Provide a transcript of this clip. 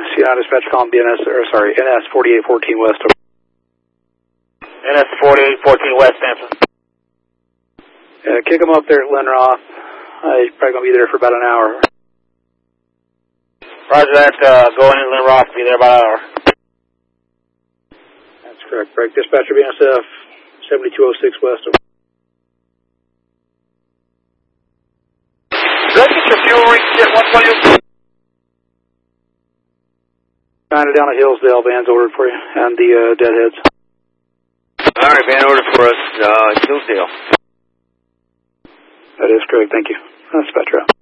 C9 dispatch calling NS 4814 West. NS 4814 West, Stanford. Kick him up there at Linroth. He's probably going to be there for about an hour. Roger that, going in Linroth, be there about an hour. That's correct. Break dispatcher BNSF 7206 West. Did I get your fuel reach at 120? Kind of down at Hillsdale, van's ordered for you, and the Deadheads. All right, van ordered for us, Hillsdale. That is correct, thank you. Dispatcher out.